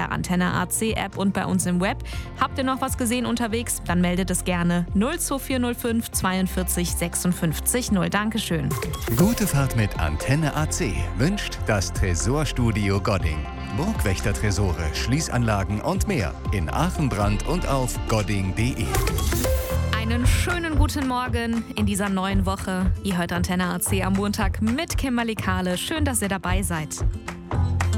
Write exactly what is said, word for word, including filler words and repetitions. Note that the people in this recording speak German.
der Antenne A C App und bei uns im Web. Habt ihr noch was gesehen unterwegs? Dann meldet es gerne null zwei vier null fünf zweiundvierzig sechsundfünfzig null. Dankeschön. Gute Fahrt mit Antenne A C wünscht das Tresorstudio Godding. Burgwächter-Tresore, Schließanlagen und mehr in Aachen-Brand und auf godding punkt de. Einen schönen guten Morgen in dieser neuen Woche. Ihr hört Antenne A C am Montag mit Kimberly Kahle. Schön, dass ihr dabei seid.